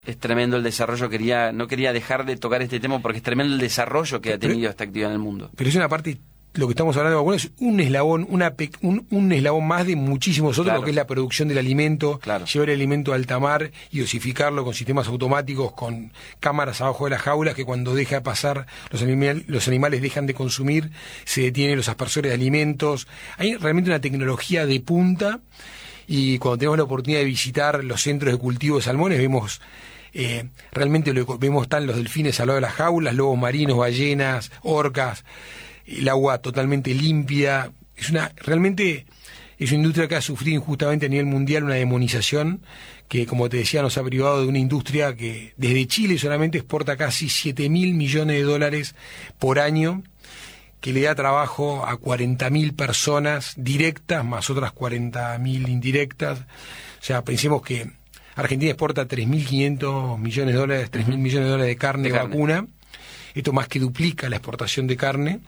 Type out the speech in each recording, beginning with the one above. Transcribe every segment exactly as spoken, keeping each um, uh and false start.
Es tremendo el desarrollo, quería no quería dejar de tocar este tema porque es tremendo el desarrollo que ha tenido pero, esta actividad en el mundo. Pero es una parte, lo que estamos hablando de vacunas es un eslabón, una un, un eslabón más de muchísimos otros, Claro. lo que es la producción del alimento, Claro. llevar el alimento a alta mar y dosificarlo con sistemas automáticos, con cámaras abajo de las jaulas que cuando deja pasar los, animal, los animales dejan de consumir, se detienen los aspersores de alimentos. Hay realmente una tecnología de punta y cuando tenemos la oportunidad de visitar los centros de cultivo de salmones vemos... Eh, realmente lo vemos, están los delfines al lado de las jaulas, lobos marinos, ballenas, orcas, el agua totalmente limpia. Es una, realmente es una industria que ha sufrido injustamente a nivel mundial una demonización que, como te decía, nos ha privado de una industria que desde Chile solamente exporta casi siete mil millones de dólares por año, que le da trabajo a cuarenta mil personas directas, más otras cuarenta mil indirectas. O sea, pensemos que Argentina exporta tres mil quinientos millones de dólares, tres mil millones de dólares de carne de de carne. vacuna. Esto más que duplica la exportación de carne.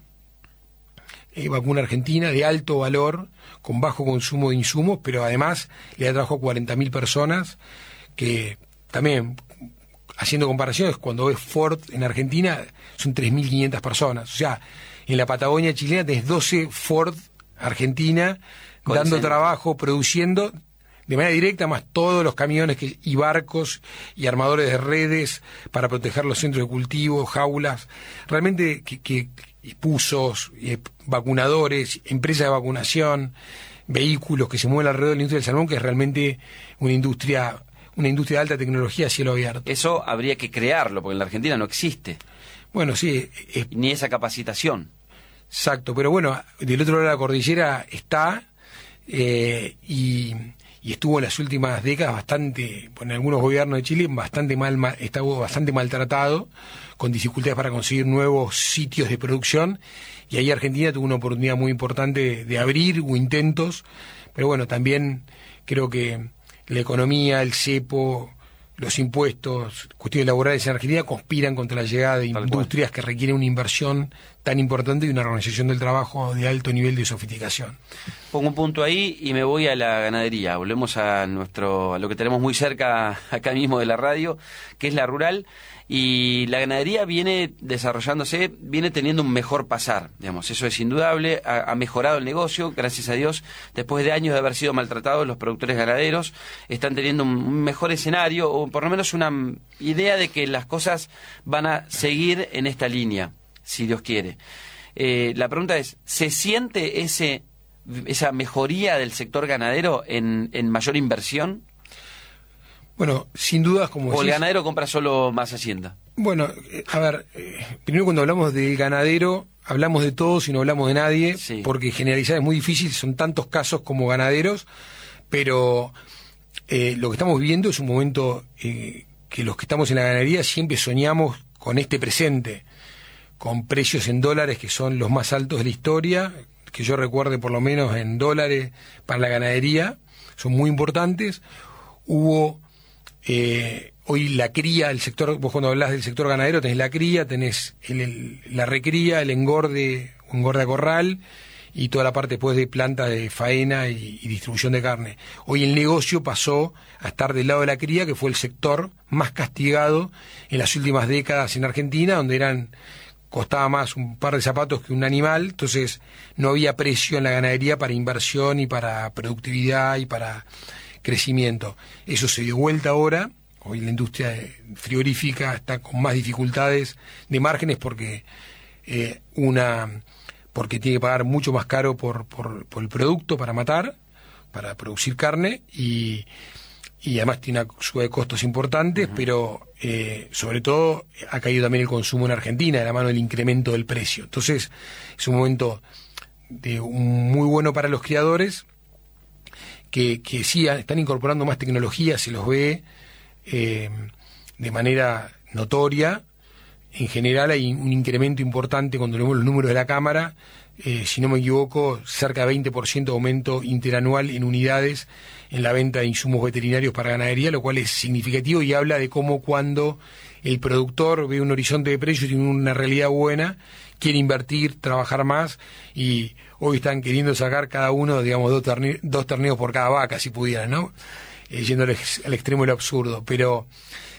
Eh, vacuna argentina de alto valor, con bajo consumo de insumos, pero además le da trabajo a cuarenta mil personas, que también, haciendo comparaciones, cuando ves Ford en Argentina, son tres mil quinientas personas. O sea, en la Patagonia chilena tenés doce Ford Argentina Con dando centro. trabajo, produciendo de manera directa, más todos los camiones que, y barcos y armadores de redes para proteger los centros de cultivo, jaulas, realmente que, que y puzos, eh, vacunadores, empresas de vacunación, vehículos que se mueven alrededor de la industria del salmón, que es realmente una industria, una industria de alta tecnología a cielo abierto. Eso habría que crearlo, porque en la Argentina no existe, Bueno, sí, es, ni esa capacitación. exacto, pero bueno, del otro lado de la cordillera está, eh, y... y estuvo en las últimas décadas bastante, en algunos gobiernos de Chile, bastante mal, mal estuvo bastante maltratado, con dificultades para conseguir nuevos sitios de producción, y ahí Argentina tuvo una oportunidad muy importante de, de abrir, hubo intentos, pero bueno, también creo que la economía, el cepo, los impuestos, cuestiones laborales en Argentina conspiran contra la llegada de Tal industrias que requieren una inversión tan importante y una organización del trabajo de alto nivel de sofisticación. Pongo un punto ahí y me voy a la ganadería. Volvemos a nuestro a lo que tenemos muy cerca acá mismo de la radio, que es la rural, y la ganadería viene desarrollándose, viene teniendo un mejor pasar, digamos, eso es indudable, ha, ha mejorado el negocio, gracias a Dios, después de años de haber sido maltratados, los productores ganaderos están teniendo un, un mejor escenario, o por lo menos una idea de que las cosas van a seguir en esta línea, si Dios quiere. Eh, la pregunta es, ¿se siente ese esa mejoría del sector ganadero en, en mayor inversión? Bueno, sin dudas, como ¿O el decís, ganadero compra solo más hacienda? bueno, eh, a ver, eh, primero cuando hablamos del ganadero, hablamos de todos y no hablamos de nadie, Sí. porque generalizar es muy difícil, son tantos casos como ganaderos, pero eh, lo que estamos viviendo es un momento eh, que los que estamos en la ganadería siempre soñamos con este presente, con precios en dólares que son los más altos de la historia, que yo recuerde por lo menos en dólares para la ganadería, son muy importantes. Hubo... Eh, hoy la cría, el sector, vos cuando hablas del sector ganadero tenés la cría, tenés el, el, la recría, el engorde, engorde a corral y toda la parte después de planta de faena y, y distribución de carne. Hoy el negocio pasó a estar del lado de la cría, que fue el sector más castigado en las últimas décadas en Argentina, donde eran costaba más un par de zapatos que un animal, entonces no había precio en la ganadería para inversión y para productividad y para crecimiento. Eso se dio vuelta ahora. Hoy la industria frigorífica está con más dificultades de márgenes porque eh, una porque tiene que pagar mucho más caro por, por, por el producto para matar, para producir carne, y, y además tiene una suba de costos importantes, uh-huh. pero eh, sobre todo ha caído también el consumo en Argentina de la mano del incremento del precio. Entonces es un momento de un muy bueno para los criadores, que, que sí están incorporando más tecnología, se los ve eh, de manera notoria. En general hay un incremento importante cuando vemos los números de la Cámara, eh, si no me equivoco, cerca de veinte por ciento de aumento interanual en unidades en la venta de insumos veterinarios para ganadería, lo cual es significativo y habla de cómo cuando el productor ve un horizonte de precios y una realidad buena, quiere invertir, trabajar más, y hoy están queriendo sacar cada uno, digamos, dos, terne dos terneos por cada vaca, si pudieran, ¿no? Eh, yendo al, ex al extremo del absurdo. Pero